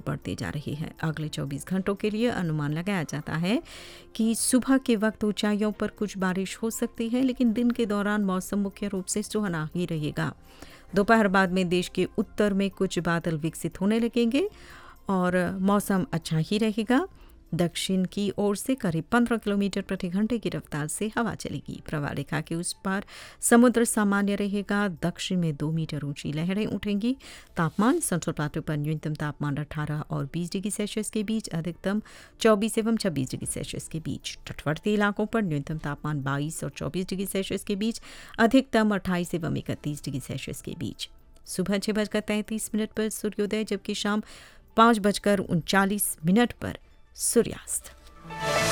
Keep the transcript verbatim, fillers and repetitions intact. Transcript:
बढ़ती जा रही है। अगले चौबीस घंटों के लिए अनुमान लगाया जाता है कि सुबह के वक्त ऊंचाइयों पर कुछ बारिश हो सकती है, लेकिन दिन के दौरान मौसम मुख्य रूप से सुहाना ही रहेगा। दोपहर बाद में देश के उत्तर में कुछ बादल विकसित होने लगेंगे और मौसम अच्छा ही रहेगा। दक्षिण की ओर से करीब पंद्रह किलोमीटर प्रति घंटे की रफ्तार से हवा चलेगी। प्रवाह रेखा के उस पार समुद्र सामान्य रहेगा। दक्षिण में दो मीटर ऊंची लहरें उठेंगी। तापमान सेंट्रल प्लाटू पर न्यूनतम तापमान अठारह और बीस डिग्री सेल्सियस के बीच, अधिकतम चौबीस एवं छब्बीस डिग्री सेल्सियस के बीच। तटवर्ती इलाकों पर न्यूनतम तापमान बाईस और चौबीस डिग्री सेल्सियस के बीच, अधिकतम अट्ठाईस एवं इकतीस डिग्री सेल्सियस के बीच। सुबह छह बजकर तैंतीस मिनट पर सूर्योदय, जबकि शाम पाँच बजकर उनचालीस मिनट पर सूर्यास्त।